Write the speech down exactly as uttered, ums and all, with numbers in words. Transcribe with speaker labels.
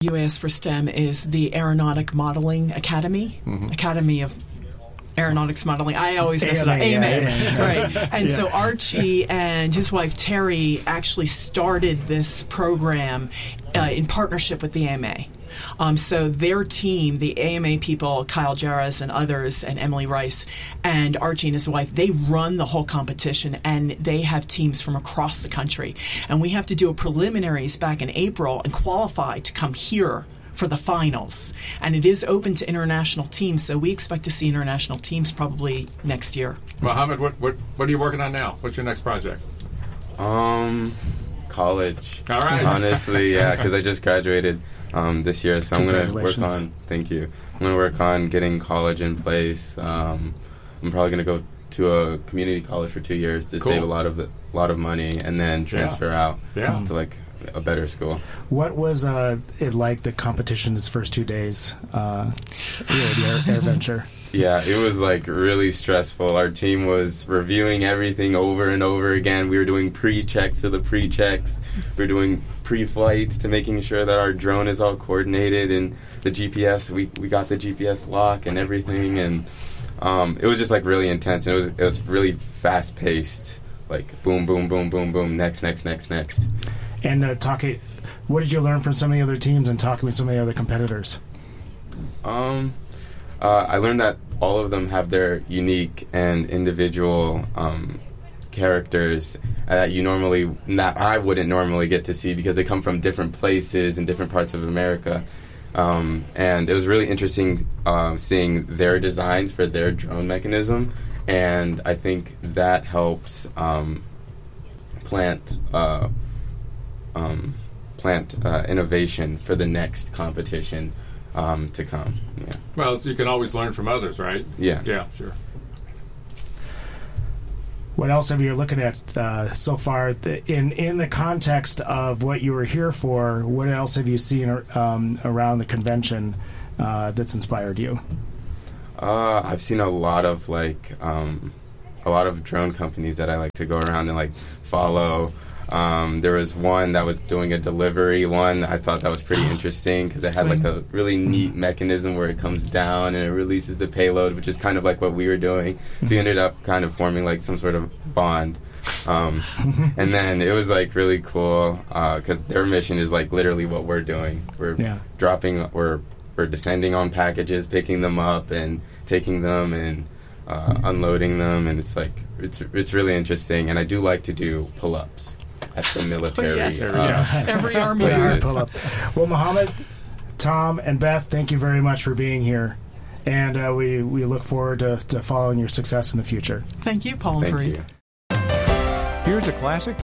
Speaker 1: U A S for STEM is the Aeronautic Modeling Academy, mm-hmm. Academy of Aeronautics Modeling. I always mess it up. A M A, yeah, right? And yeah. so Archie and his wife Terry actually started this program uh, in partnership with the A M A. Um, so their team, the A M A people, Kyle Jarras and others, and Emily Rice, and Archie and his wife, they run the whole competition, and they have teams from across the country. And we have to do a preliminaries back in April and qualify to come here for the finals. And it is open to international teams, so we expect to see international teams probably next year.
Speaker 2: Mohammed, what, what, what are you working on now? What's your next project?
Speaker 3: Um, college.
Speaker 2: All right.
Speaker 3: Honestly, yeah, because I just graduated um, this year, so I'm going to work on, thank you, I'm going to work on getting college in place. Um, I'm probably going to go to a community college for two years to
Speaker 2: cool.
Speaker 3: save a lot of the, lot of money and then transfer
Speaker 2: yeah.
Speaker 3: out
Speaker 2: yeah.
Speaker 3: to like a better school.
Speaker 4: What was uh, it like, the competition, its first two days, uh, the Air, Air Venture?
Speaker 3: Yeah, it was like really stressful. Our team was reviewing everything over and over again. We were doing pre-checks to the pre-checks. We were doing pre-flights to making sure that our drone is all coordinated, and the G P S, we, we got the G P S lock and everything, and um, it was just like really intense, and it was it was really fast-paced, like boom, boom, boom, boom, boom, next, next, next, next.
Speaker 4: And uh, talking, what did you learn from some of the other teams and talking with some of the other competitors?
Speaker 3: Um... Uh, I learned that all of them have their unique and individual um, characters that you normally, that I wouldn't normally get to see because they come from different places in different parts of America. Um, and it was really interesting uh, seeing their designs for their drone mechanism, and I think that helps um, plant uh, um, plant uh, innovation for the next competition Um, to come. Yeah.
Speaker 2: Well, so you can always learn from others, right?
Speaker 3: Yeah.
Speaker 2: Yeah, sure.
Speaker 4: What else have you looking at uh, so far the, in in the context of what you were here for? What else have you seen um, around the convention uh, that's inspired you?
Speaker 3: Uh, I've seen a lot of like um, a lot of drone companies that I like to go around and like follow. Um, there was one that was doing a delivery one. I thought that was pretty interesting because it had like a really neat mechanism where it comes down and it releases the payload, which is kind of like what we were doing. So we ended up kind of forming like some sort of bond. Um, and then it was like really cool because uh, their mission is like literally what we're doing. We're
Speaker 4: yeah.
Speaker 3: dropping, we're, we're descending on packages, picking them up and taking them and uh, unloading them. And it's like, it's, it's really interesting. And I do like to do pull-ups at the military.
Speaker 1: Oh, yes.
Speaker 3: uh,
Speaker 1: yeah. Every army
Speaker 4: pull up. Well, Mohammed, Tom, and Beth, thank you very much for being here, and uh, we we look forward to, to following your success in the future.
Speaker 1: Thank you, Paul and
Speaker 3: Thank
Speaker 1: Fareed.
Speaker 3: you.
Speaker 5: Here's a classic